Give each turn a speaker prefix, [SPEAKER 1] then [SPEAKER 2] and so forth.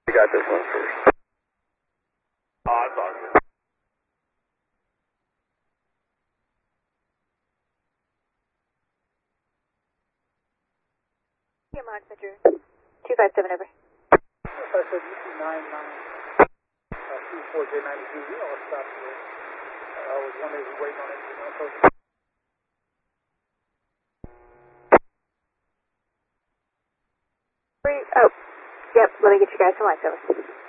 [SPEAKER 1] You got this one first. Oh, it's all good.
[SPEAKER 2] Yeah, Mod Center 257 over.
[SPEAKER 3] I said UC99 24J92. We all stopped here. I was wondering if we waiting on anything else.
[SPEAKER 2] Oh, yep, let me get you guys some light service.